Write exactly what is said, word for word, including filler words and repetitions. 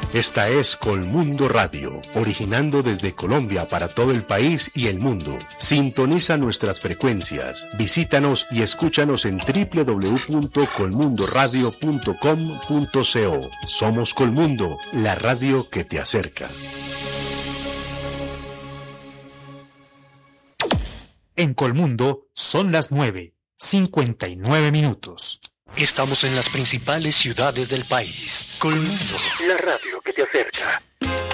Esta es Colmundo Radio, originando desde Colombia para todo el país y el mundo. Sintoniza nuestras frecuencias, visítanos y escúchanos en doble u doble u doble u punto colmundo radio punto com punto co. Somos Colmundo, la radio que te acerca. En Colmundo son las nueve, cincuenta y nueve minutos. Estamos en las principales ciudades del país. Colmundo, la radio que te acerca.